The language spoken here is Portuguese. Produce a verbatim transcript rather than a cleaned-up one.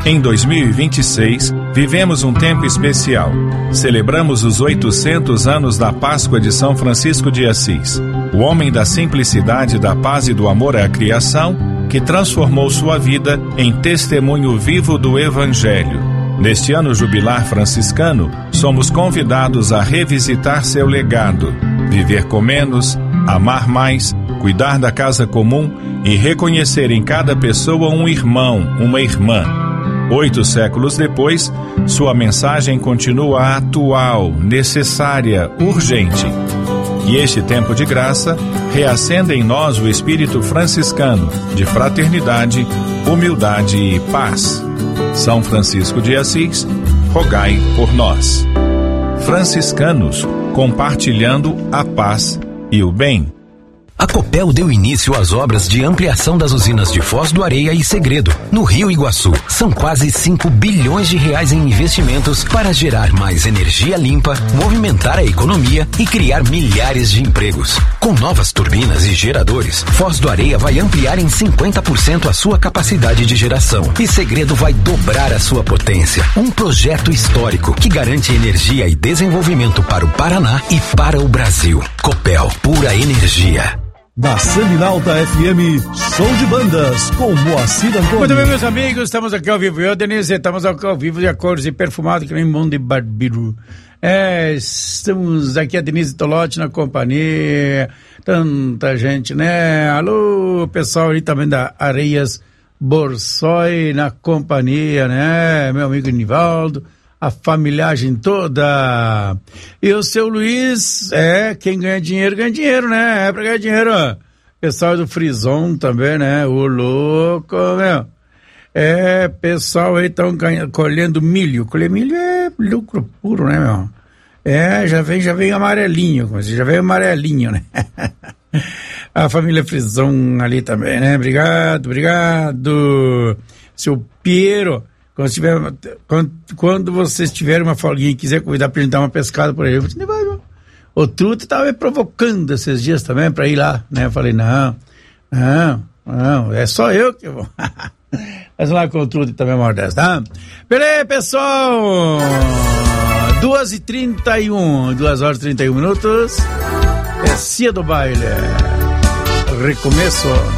Em dois mil e vinte e seis, vivemos um tempo especial. Celebramos os oitocentos anos da Páscoa de São Francisco de Assis, o homem da simplicidade, da paz e do amor à criação, que transformou sua vida em testemunho vivo do Evangelho. Neste ano jubilar franciscano, somos convidados a revisitar seu legado, viver com menos, amar mais, cuidar da casa comum e reconhecer em cada pessoa um irmão, uma irmã. Oito séculos depois, sua mensagem continua atual, necessária, urgente. E este tempo de graça reacenda em nós o espírito franciscano de fraternidade, humildade e paz. São Francisco de Assis, rogai por nós. Franciscanos, compartilhando a paz e o bem. A Copel deu início às obras de ampliação das usinas de Foz do Areia e Segredo, no Rio Iguaçu. São quase cinco bilhões de reais em investimentos para gerar mais energia limpa, movimentar a economia e criar milhares de empregos. Com novas turbinas e geradores, Foz do Areia vai ampliar em cinquenta por cento a sua capacidade de geração e Segredo vai dobrar a sua potência. Um projeto histórico que garante energia e desenvolvimento para o Paraná e para o Brasil. Copel, pura energia. Na Seminalta F M, show de bandas com Moacir Antônio. Muito bem, meus amigos, estamos aqui ao vivo. Eu, Denise, estamos aqui ao vivo de acordes e perfumado que nem mão de barbeiro. É, estamos aqui a Denise Tolotti na companhia, tanta gente, né? Alô, pessoal ali também da Areias Borsoi na companhia, né? Meu amigo Nivaldo, a familiagem toda. E o seu Luiz, é, quem ganha dinheiro, ganha dinheiro, né? É pra ganhar dinheiro, ó. Pessoal do Frison também, né? O louco, meu. É, pessoal aí estão colhendo milho. Colher milho é lucro puro, né, meu? É, já vem, já vem amarelinho, já vem amarelinho, né? A família Frison ali também, né? Obrigado, obrigado. Seu Piero. Quando, tiver, quando, quando vocês tiverem uma folguinha e quiser convidar pra gente dar uma pescada por aí, eu vou dizer, vai, o Truto tava me provocando esses dias também pra ir lá, né? Eu falei, não, não, não, é só eu que vou. Mas lá com o Truto também é uma hora dessa, tá? Beleza, pessoal! duas e trinta e um, duas horas e trinta e um minutos. É Cia do Baile. Recomeço.